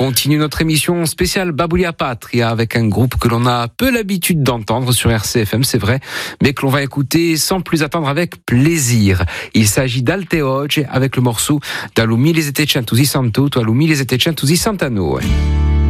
continue notre émission spéciale Baboulia Patria avec un groupe que l'on a peu l'habitude d'entendre sur RCFM, c'est vrai, mais que l'on va écouter sans plus attendre avec plaisir. Il s'agit d'Alte Oggi avec le morceau d'Allu 1700 Santo, Allu 1700 Sant'Anno.